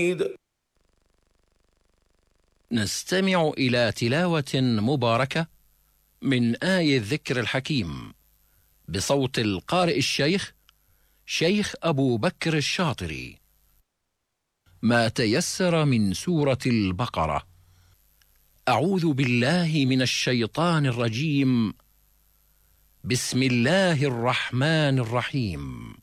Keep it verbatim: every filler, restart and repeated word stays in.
نستمع إلى تلاوة مباركة من آي الذكر الحكيم بصوت القارئ الشيخ شيخ أبو بكر الشاطري. ما تيسر من سورة البقرة. أعوذ بالله من الشيطان الرجيم. بسم الله الرحمن الرحيم.